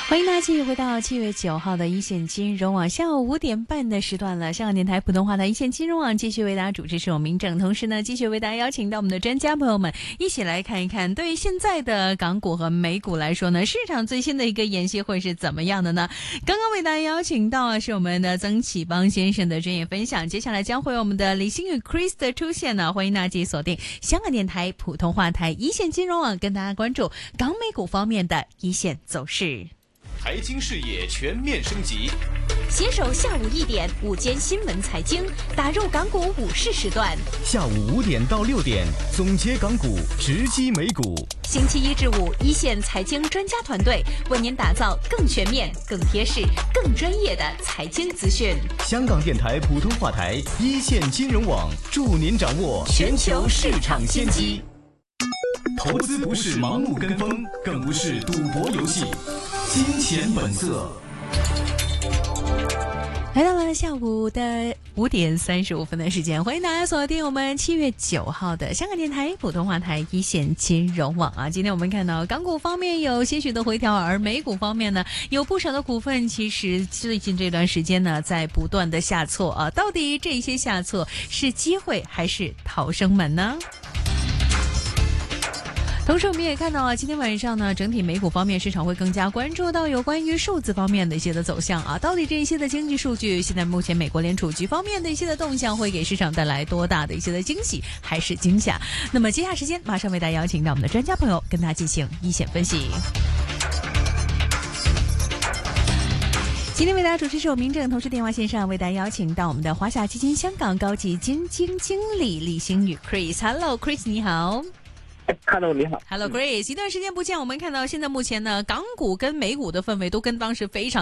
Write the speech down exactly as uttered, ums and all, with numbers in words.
欢迎大家继续回到七月九号的一线金融网，下午五点半的时段了。香港电台普通话的一线金融网继续为大家主持，是我明正，同时呢，继续为大家邀请到我们的专家朋友们一起来看一看，对于现在的港股和美股来说呢，市场最新的一个演习会是怎么样的呢？刚刚为大家邀请到的是我们的曾启邦先生的专业分享，接下来将会有我们的李星宇 Chris 的出现呢，欢迎大家继续锁定香港电台普通话台一线金融网，跟大家关注港美股方面的一线走势。 财经视野全面升级， 携手下午一点午间新闻财经，打入港股午市时段。 下午五点到六点，总结港股，直击美股。 星期一至五，一线财经专家团队为您打造更全面、更贴市、更专业的财经资讯。 香港电台普通话台一线金融网，助您掌握全球市场先机。投资不是盲目跟风，更不是赌博游戏。金钱本色。 来到了下午的五点三十五分的时间，欢迎大家锁定我们七月九号的香港电台普通话台一线金融网啊。今天我们看到港股方面有些许的回调，而美股方面呢，有不少的股份其实最近这段时间呢在不断的下挫啊。到底这些下挫是机会还是逃生门呢？同时我们也看到啊，今天晚上呢，整体美股方面市场会更加关注到有关于数字方面的一些的走向啊，到底这一些的经济数据，现在目前美国联储局方面的一些的动向会给市场带来多大的一些的惊喜还是惊吓？那么接下时间马上为大家邀请到我们的专家朋友跟大家进行一线分析。今天为大家主持是我明正，同时电话线上为大家邀请到我们的华夏基金香港高级基金经理李星宇 Chris。Hello Chris， 你好。 Hello， 你好。 Hello Grace，、嗯、一段时间不见，我们看到现在目前呢，港股跟美股的氛围都跟当时非常